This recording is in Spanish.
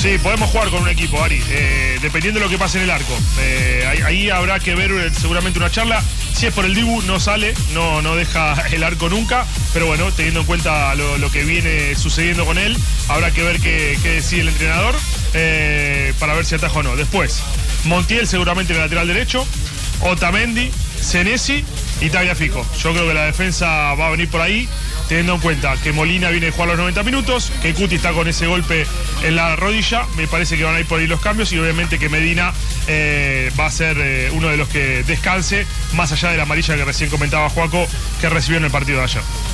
Sí, podemos jugar con un equipo, Ari, dependiendo de lo que pase en el arco. Ahí habrá que ver seguramente una charla. Si es por el Dibu, no sale, no deja el arco nunca. Pero bueno, teniendo en cuenta lo que viene sucediendo con él, habrá que ver qué decide el entrenador para ver si ataja o no. Después, Montiel seguramente en el lateral derecho, Otamendi, Senesi y Tagliafico. Yo creo que la defensa va a venir por ahí, teniendo en cuenta que Molina viene a jugar los 90 minutos, que Cuti está con ese golpe en la rodilla, me parece que van a ir por ahí los cambios y obviamente que Medina va a ser uno de los que descanse, más allá de la amarilla que recién comentaba Joaco, que recibió en el partido de ayer.